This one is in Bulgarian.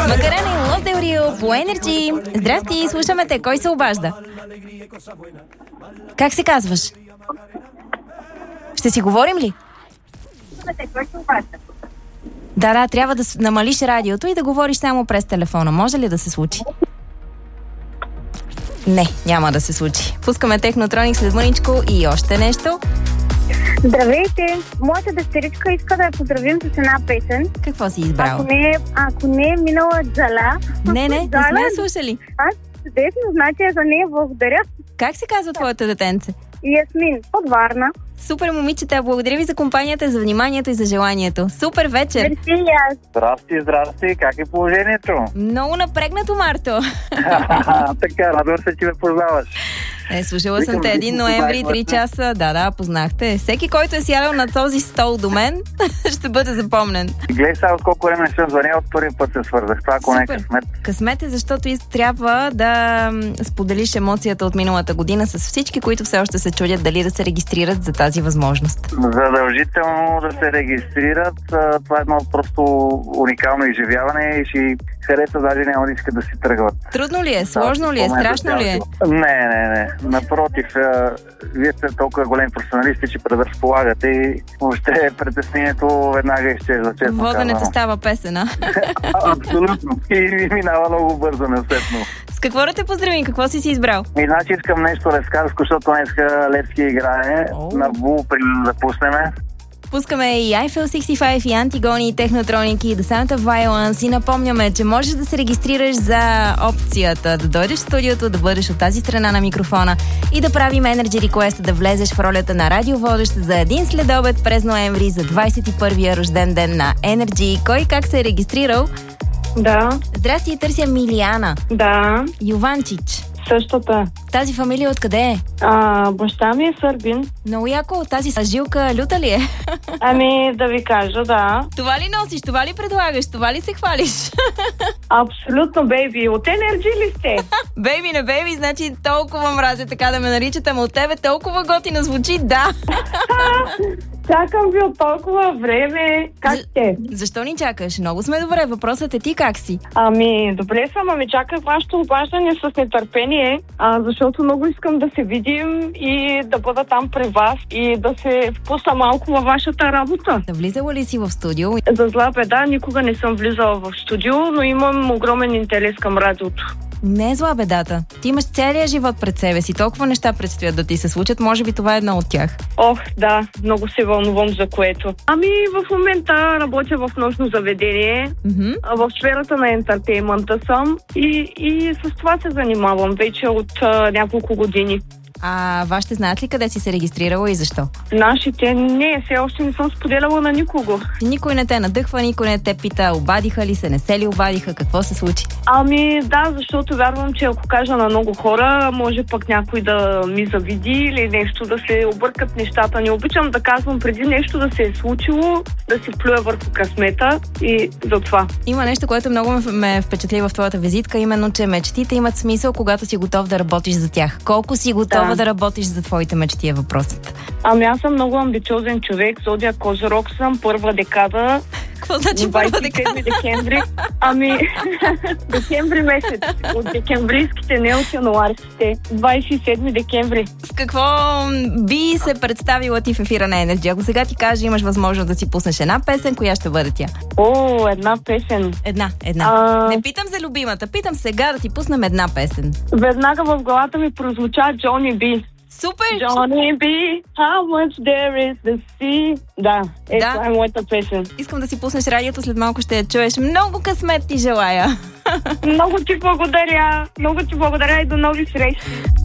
Макарена и Лос Дел Рио по Енерджи. Здрасти, слушаме те. Кой се обажда? Как се казваш? Ще си говорим ли? Да, трябва да намалиш радиото и да говориш само през телефона. Може ли да се случи? Не, няма да се случи. Пускаме Технотроник след мъничко и още нещо. Здравейте! Моята дъщеричка иска да я поздравим с една песен. Какво си избрал? Ако не е минала Джала. Не сме я слушали. Чудесно, значи за нея благодаря. Как се казва твоето детенце? Ясмин, от Варна. Супер, момичета, благодаря ви за компанията, за вниманието и за желанието. Супер вечер! Здрасти, как е положението? Много напрегнато, Марто. Така, радвам се, че ме познаваш. Слушала съм те 1 ноември, 3 часа. Да, познахте. Всеки, който е сядал на този стол до мен, ще бъде запомнен. Гледай сега от колко време не съм звънял, от първи път се свързах. Това ако не е късмет. Късмет е, защото трябва да споделиш емоцията от миналата година с всички, които все още се чудят дали да се регистрират за тази възможност. Задължително да се регистрират. Това е едно просто уникално изживяване и ще хареса, даже няма да искат да си тръгват. Трудно ли е? Сложно ли е? Страшно ли е? Не. Напротив, вие сте толкова големи професионалисти, че предразполагате и въобще притеснението веднага изчезва, честно казано. Воденето става песена. Абсолютно. И минава много бързо, неусетно. С какво да те поздравим? Какво си избрал? Значи искам нещо левскарско, защото днеска Левски играе. На Бул да пуснеме. Пускаме и Eiffel 65, и Антигони, и Технотроник, и The Sound of Violence. И напомняме, че можеш да се регистрираш за опцията да дойдеш в студиото, да бъдеш от тази страна на микрофона и да правим Energy Request, да влезеш в ролята на радиоводещ за един следобед през ноември за 21-я рожден ден на Energy. Кой как се е регистрирал? Да. Здрасти, търся Милияна. Да. Йованчич. Същата. Тази фамилия откъде е? Баща ми е сърбин. Много яко. Тази жилка люта ли е? Да ви кажа, да. Това ли носиш? Това ли предлагаш? Това ли се хвалиш? Абсолютно, бейби. От Енерджи ли сте? Бейби, не бейби, значи толкова мразя така да ме наричат, ама от тебе толкова готина звучи, да. Чакам ви от толкова време. Как сте? Защо ни чакаш? Много сме добре. Въпросът е ти как си? Добре съм, чаках вашето обаждане с нетърпение, защото много искам да се видим и да бъда там при вас и да се впусна малко във вашата работа. Да влизала ли си в студио? За зла беда, никога не съм влизала в студио, но имам огромен интерес към радиото. Не е зла бедата. Ти имаш целия живот пред себе си. Толкова неща предстоят да ти се случат. Може би това е едно от тях. Да. Много се вълнувам за което. В момента работя в нощно заведение. В сферата на ентертеймента съм и с това се занимавам вече от няколко години. Вашите знаят ли къде си се регистрирала и защо? Нашите не, все още не съм споделяла на никого. Никой не те надъхва, никой не те пита обадиха ли се, не се ли обадиха, какво се случи? Да, защото вярвам, че ако кажа на много хора, може пък някой да ми завиди или нещо, да се объркат нещата. Не обичам да казвам преди нещо да се е случило, да се плюя върху късмета и за това. Има нещо, което много ме впечатли в твоята визитка, именно, че мечтите имат смисъл, когато си готов да работиш за тях. Колко си готова да работиш за твоите мечти е въпросът. Аз съм много амбициозен човек, зодия Козирог съм, първа декада. Какво значи първа декада? Декември. Декември месец. От декемврийските, не от януарските. 27 декември. С какво би се представила ти в ефира на Energy? Ако сега ти кажа, имаш възможност да си пуснеш една песен, коя ще бъде тя? Една песен. Една. Не питам за любимата, питам сега да ти пуснем една песен. Веднага в главата ми прозвуча Джони Би. Супер! Johnny B, how much there is to see. Да, това е моята песен. Искам да си пуснеш радиото, след малко ще я чуеш. Много късмет ти желая! Много ти благодаря и до нови срещи!